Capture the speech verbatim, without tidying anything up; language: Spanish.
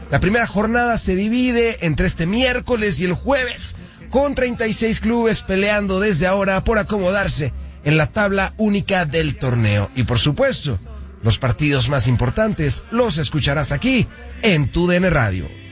La primera jornada se divide entre este miércoles y el jueves, con treinta y seis clubes peleando desde ahora por acomodarse en la tabla única del torneo. Y por supuesto, los partidos más importantes los escucharás aquí en tu D N Radio.